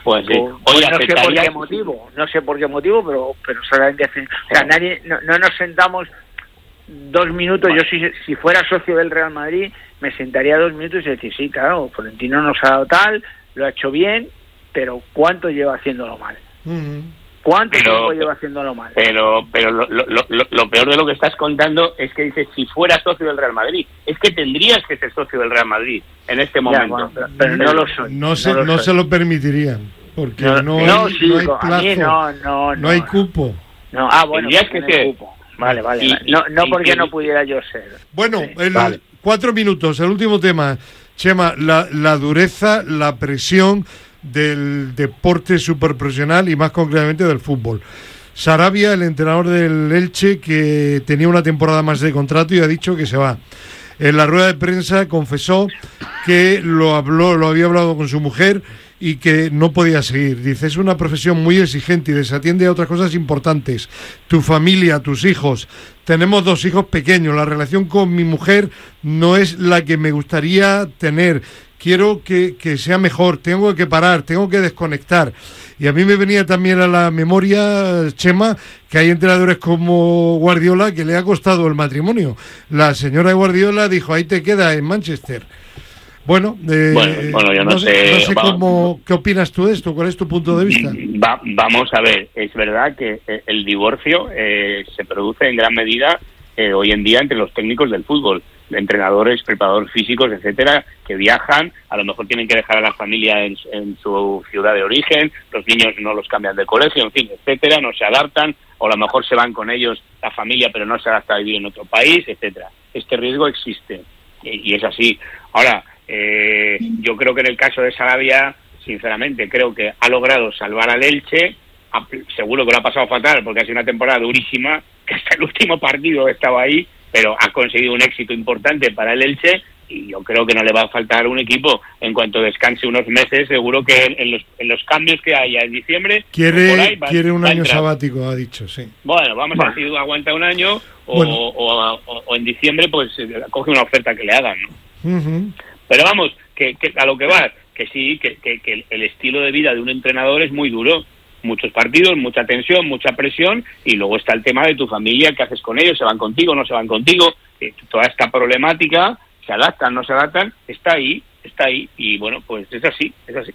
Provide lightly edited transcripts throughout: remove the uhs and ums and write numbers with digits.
Pues sí. Oye, no sé por qué motivo, pero solamente o sea, nadie, no nos sentamos 2 minutos. Bueno. Yo si fuera socio del Real Madrid me sentaría 2 minutos y decir, sí, claro, Florentino nos ha dado tal, lo ha hecho bien, pero ¿cuánto lleva haciéndolo mal? ¿Cuánto tiempo lleva haciéndolo mal? Pero lo peor de lo que estás contando es que dices, si fuera socio del Real Madrid, es que tendrías que ser socio del Real Madrid en este momento. Bueno, pero no lo soy. No se lo permitirían, porque no hay plazo, no hay cupo. No, bueno, tendrías que ser. Cupo. Vale. No porque no pudiera yo ser. Bueno, sí. 4 minutos, el último tema. Chema, la dureza, la presión del deporte superprofesional y más concretamente del fútbol. Sarabia, el entrenador del Elche, que tenía una temporada más de contrato y ha dicho que se va. En la rueda de prensa confesó que lo había hablado con su mujer y que no podía seguir. Dice, es una profesión muy exigente y desatiende a otras cosas importantes. Tu familia, tus hijos. Tenemos 2 hijos pequeños. La relación con mi mujer no es la que me gustaría tener. Quiero que sea mejor, tengo que parar, tengo que desconectar. Y a mí me venía también a la memoria, Chema, que hay entrenadores como Guardiola que le ha costado el matrimonio. La señora Guardiola dijo, ahí te queda en Manchester. Bueno, yo no sé. No sé ¿qué opinas tú de esto? ¿Cuál es tu punto de vista? Vamos a ver, es verdad que el divorcio se produce en gran medida hoy en día entre los técnicos del fútbol, entrenadores, preparadores físicos, etcétera, que viajan, a lo mejor tienen que dejar a la familia en su ciudad de origen, los niños no los cambian de colegio, en fin, etcétera, no se adaptan, o a lo mejor se van con ellos la familia, pero no se adapta a vivir en otro país, etcétera. Este riesgo existe, y es así. Ahora, yo creo que en el caso de Sarabia, sinceramente, creo que ha logrado salvar al Elche. Seguro que lo ha pasado fatal, porque ha sido una temporada durísima, que hasta el último partido estaba ahí, pero ha conseguido un éxito importante para el Elche, y yo creo que no le va a faltar un equipo. En cuanto descanse unos meses, seguro que en los cambios que haya en diciembre... Quiere un año sabático, ha dicho, sí. Bueno, vamos a ver si aguanta un año, o en diciembre, pues coge una oferta que le hagan, ¿no? Uh-huh. Pero vamos, que a lo que va, que sí, que el estilo de vida de un entrenador es muy duro. Muchos partidos, mucha tensión, mucha presión, y luego está el tema de tu familia, qué haces con ellos, se van contigo, no se van contigo, toda esta problemática, se adaptan, no se adaptan, está ahí, y bueno, pues es así.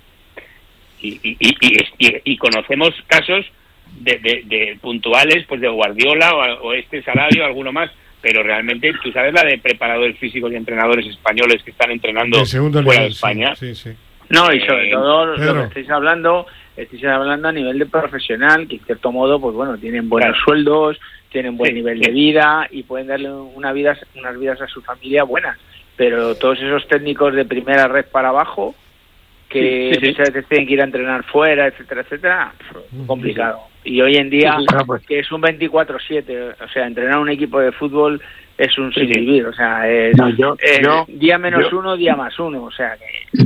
Y conocemos casos de puntuales, pues de Guardiola o Sarabia o alguno más, pero realmente tú sabes la de preparadores físicos y entrenadores españoles que están entrenando fuera de España. Sí. No, y sobre todo lo que estáis hablando a nivel de profesional, que en cierto modo, pues bueno, tienen buenos sueldos, tienen buen nivel de vida y pueden darle unas vidas a su familia buenas. Pero todos esos técnicos de primera red para abajo, que muchas veces tienen que ir a entrenar fuera, etcétera, complicado. Y hoy en día, que es un 24/7, o sea, entrenar un equipo de fútbol es un sin vivir, o sea, es día menos uno, día más uno, o sea que...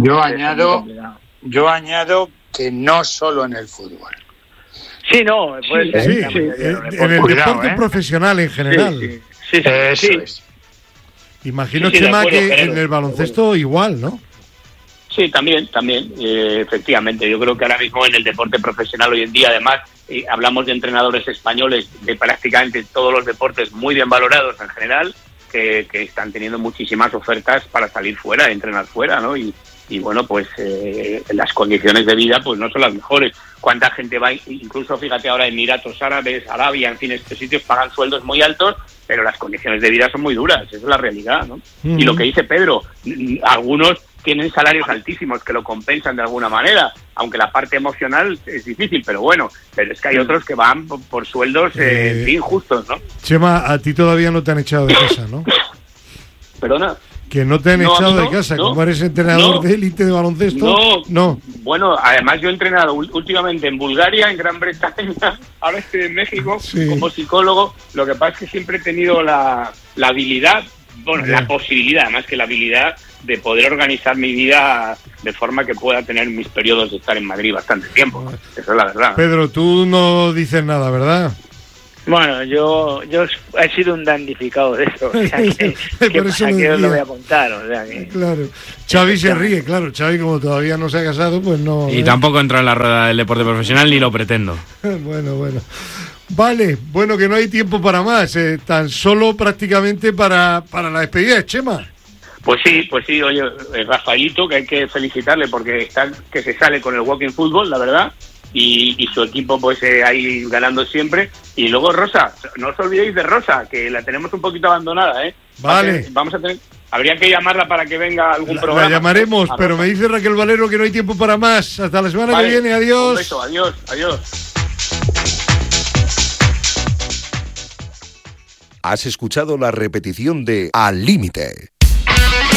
Yo añado que no solo en el fútbol. Sí, no, puede ser. En el deporte profesional en general. Sí. Es. Imagino, Chema, que en el baloncesto igual, ¿no? Sí, también, efectivamente. Yo creo que ahora mismo en el deporte profesional hoy en día, además, hablamos de entrenadores españoles de prácticamente todos los deportes muy bien valorados en general, que están teniendo muchísimas ofertas para salir fuera, entrenar fuera, ¿no? Y bueno, pues las condiciones de vida pues no son las mejores. ¿Cuánta gente va? Incluso fíjate ahora, Emiratos Árabes, Arabia, en fin, estos sitios pagan sueldos muy altos, pero las condiciones de vida son muy duras, esa es la realidad, ¿no? Uh-huh. Y lo que dice Pedro, algunos tienen salarios altísimos que lo compensan de alguna manera, aunque la parte emocional es difícil, pero es que hay otros que van por sueldos injustos, ¿no? Chema, a ti todavía no te han echado de casa, ¿no? ¿Perdona? Que no te han echado de casa, como eres entrenador de élite de baloncesto. No. Bueno, además yo he entrenado últimamente en Bulgaria, en Gran Bretaña, ahora estoy en México como psicólogo. Lo que pasa es que siempre he tenido la habilidad, la posibilidad, más que la habilidad, de poder organizar mi vida de forma que pueda tener mis periodos de estar en Madrid bastante tiempo. Esa es la verdad. Pedro, tú no dices nada, ¿verdad? Bueno, yo he sido un damnificado de eso, o sea que os lo voy a contar, o sea que... Claro, Xavi se ríe, claro, Xavi como todavía no se ha casado, pues no... Y tampoco entra en la rueda del deporte profesional, ni lo pretendo. Bueno. Vale, bueno, que no hay tiempo para más, tan solo prácticamente para la despedida de Chema. Pues sí, oye, Rafaelito, que hay que felicitarle porque que se sale con el Walking Football, la verdad, y su equipo pues ahí ganando siempre. Y luego Rosa, no os olvidéis de Rosa, que la tenemos un poquito abandonada, Vale. Habría que llamarla para que venga a algún programa. La llamaremos, pero me dice Raquel Valero que no hay tiempo para más. Hasta la semana que viene, adiós. Un beso, adiós. Has escuchado la repetición de Al Límite,